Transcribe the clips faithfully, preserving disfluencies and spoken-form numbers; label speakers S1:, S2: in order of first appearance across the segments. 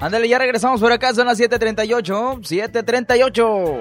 S1: Ándale, ya regresamos por acá, son las siete treinta y ocho. siete treinta y ocho.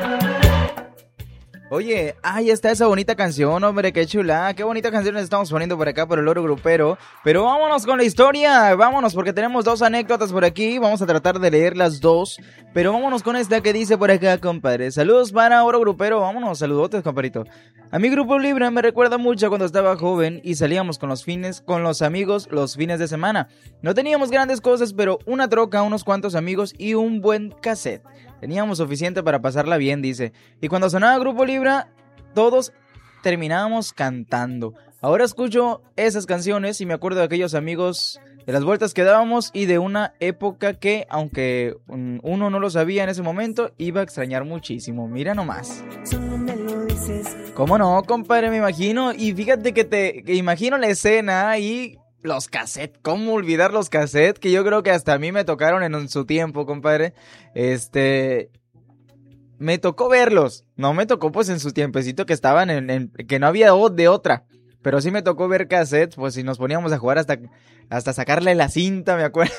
S1: Oye, ahí está esa bonita canción, hombre, qué chula, qué bonita canción nos estamos poniendo por acá por el Loro Grupero. Pero vámonos con la historia, vámonos porque tenemos dos anécdotas por aquí, vamos a tratar de leer las dos. Pero vámonos con esta que dice por acá, compadre. Saludos para Oro Grupero, vámonos, saludotes, compadrito. A mi Grupo Libre me recuerda mucho cuando estaba joven y salíamos con los fines, con los amigos los fines de semana. No teníamos grandes cosas, pero una troca, unos cuantos amigos y un buen cassette. Teníamos suficiente para pasarla bien, dice. Y cuando sonaba Grupo Libre, todos terminábamos cantando. Ahora escucho esas canciones y me acuerdo de aquellos amigos, de las vueltas que dábamos y de una época que, aunque uno no lo sabía en ese momento, iba a extrañar muchísimo. Mira nomás. ¿Cómo no, compadre? Me imagino. Y fíjate que te que imagino la escena y los cassettes. ¿Cómo olvidar los cassettes? Que yo creo que hasta a mí me tocaron en su tiempo, compadre. Este... Me tocó verlos. No me tocó pues en su tiempecito que estaban en... en que no había de otra. Pero sí me tocó ver cassettes, pues si nos poníamos a jugar hasta, hasta sacarle la cinta, me acuerdo.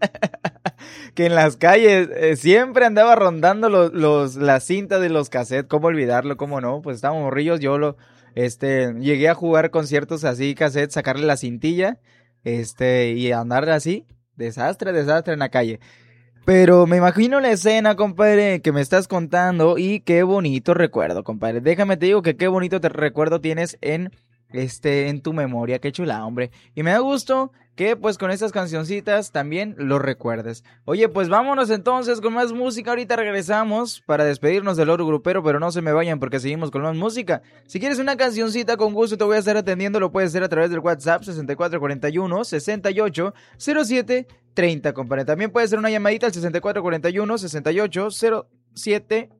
S1: Que en las calles eh, siempre andaba rondando los, los, la cinta de los cassettes. ¿Cómo olvidarlo? ¿Cómo no? Pues estábamos morrillos, yo lo, este, llegué a jugar conciertos así, cassettes, sacarle la cintilla, este, y andar así, desastre, desastre en la calle. Pero me imagino la escena, compadre, que me estás contando y qué bonito recuerdo, compadre. Déjame te digo que qué bonito te recuerdo tienes en... Este, en tu memoria, qué chula, hombre. Y me da gusto que pues con estas cancioncitas también lo recuerdes. Oye, pues vámonos entonces con más música. Ahorita regresamos para despedirnos del Loro Grupero, pero no se me vayan porque seguimos con más música. Si quieres una cancioncita, con gusto te voy a estar atendiendo. Lo puedes hacer a través del WhatsApp sesenta y cuatro cuarenta y uno, sesenta y ocho, cero siete treinta, compadre. También puede ser una llamadita al sesenta y cuatro cuarenta y uno, sesenta y ocho, cero siete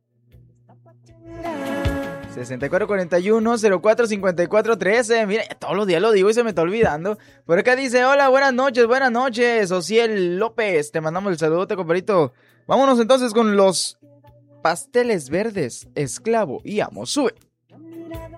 S1: sesenta y cuatro cuarenta y uno, cero cuatro cincuenta y cuatro trece. Mira, todos los días lo digo y se me está olvidando. Por acá dice, hola, buenas noches, buenas noches, Ociel López. Te mandamos el saludote, compadrito. Vámonos entonces con los Pasteles Verdes, Esclavo y Amo. Sube.